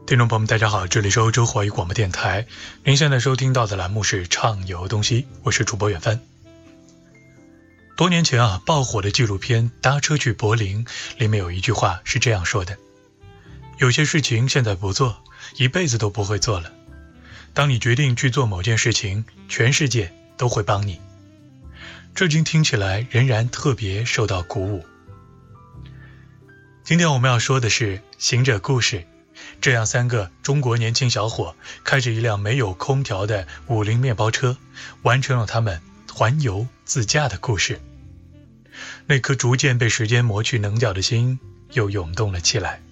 听众朋友们大家好，这里是欧洲华语广播电台，您现在收听到的栏目是畅游东西，我是主播远帆。多年前爆火的纪录片《搭车去柏林》里面有一句话是这样说的：有些事情现在不做，一辈子都不会做了。当你决定去做某件事情，全世界都会帮你。这句听起来仍然特别受到鼓舞。今天我们要说的是行者故事，这样三个中国年轻小伙开着一辆没有空调的50面包车，完成了他们环游自驾的故事。那颗逐渐被时间磨去棱角的心又涌动了起来。